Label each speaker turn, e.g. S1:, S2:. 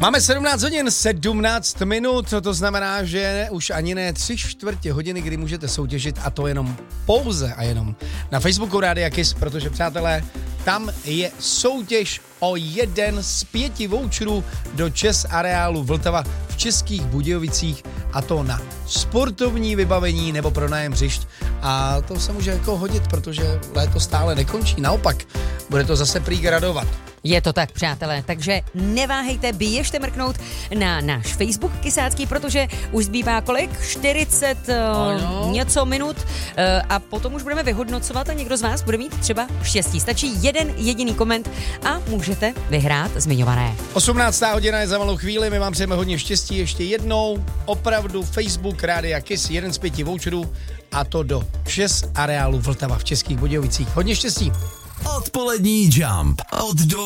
S1: Máme 17 hodin, 17 minut, to znamená, že už ani ne 3/4 hodiny, kdy můžete soutěžit, a to jenom pouze a jenom na Facebooku Rádia Kiss, protože přátelé, tam je soutěž o jeden z 5 voucherů do ČEZ areálu Vltava v Českých Budějovicích, a to na sportovní vybavení nebo pronájem hřišť. A to se může jako hodit, protože léto stále nekončí, naopak, bude to zase prý gradovat.
S2: Je to tak, přátelé, takže neváhejte, běžte mrknout na náš Facebook Kysácký, protože už zbývá kolik? 40 něco minut a potom už budeme vyhodnocovat a někdo z vás bude mít třeba štěstí. Stačí jeden jediný koment a můžete vyhrát zmiňované.
S1: 18. hodina je za malou chvíli, my vám přejeme hodně štěstí ještě jednou. Opravdu Facebook Rádia Kiss, jeden z 5 voucherů, a to do ČEZ areálu Vltava v Českých Budějovicích. Hodně štěstí.
S3: Odpolední Jump od